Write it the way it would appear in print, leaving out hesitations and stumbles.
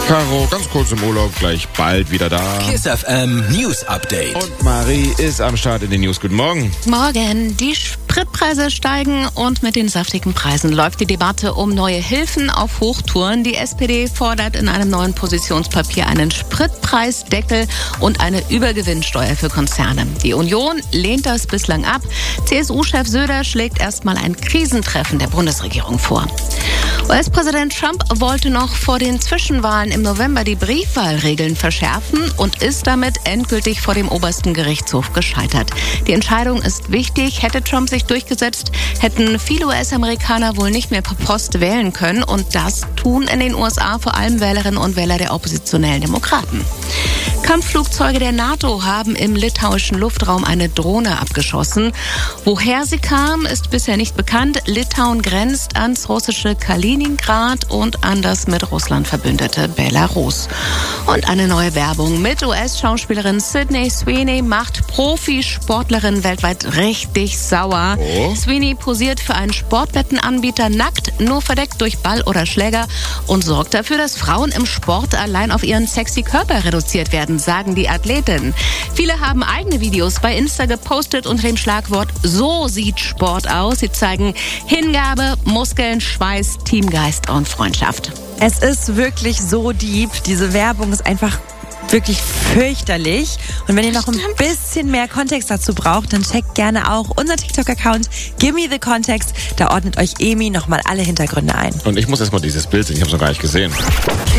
Caro, ganz kurz im Urlaub, gleich bald wieder da. KISS FM News Update. Und Marie ist am Start in den News. Guten Morgen. Morgen. Die Spritpreise steigen und mit den saftigen Preisen läuft die Debatte um neue Hilfen auf Hochtouren. Die SPD fordert in einem neuen Positionspapier einen Spritpreisdeckel und eine Übergewinnsteuer für Konzerne. Die Union lehnt das bislang ab. CSU-Chef Söder schlägt erstmal ein Krisentreffen der Bundesregierung vor. US-Präsident Trump wollte noch vor den Zwischenwahlen im November die Briefwahlregeln verschärfen und ist damit endgültig vor dem obersten Gerichtshof gescheitert. Die Entscheidung ist wichtig. Hätte Trump sich durchgesetzt, hätten viele US-Amerikaner wohl nicht mehr per Post wählen können. Und das tun in den USA vor allem Wählerinnen und Wähler der oppositionellen Demokraten. Kampfflugzeuge der NATO haben im litauischen Luftraum eine Drohne abgeschossen. Woher sie kam, ist bisher nicht bekannt. Litauen grenzt ans russische Kaliningrad und an das mit Russland verbündete Belarus. Und eine neue Werbung mit US-Schauspielerin Sydney Sweeney macht Profisportlerinnen weltweit richtig sauer. Oh. Sweeney posiert für einen Sportwettenanbieter nackt, nur verdeckt durch Ball oder Schläger und sorgt dafür, dass Frauen im Sport allein auf ihren sexy Körper reduziert werden, sagen die Athletinnen. Viele haben eigene Videos bei Insta gepostet unter dem Schlagwort "So sieht Sport aus". Sie zeigen Hingabe, Muskeln, Schweiß, Teamgeist und Freundschaft. Es ist wirklich so deep. Diese Werbung ist einfach wirklich fürchterlich. Und wenn ihr noch ein bisschen mehr Kontext dazu braucht, dann checkt gerne auch unser TikTok-Account Gimme the Context. Da ordnet euch Emi nochmal alle Hintergründe ein. Und ich muss erstmal dieses Bild sehen, ich habe es noch gar nicht gesehen.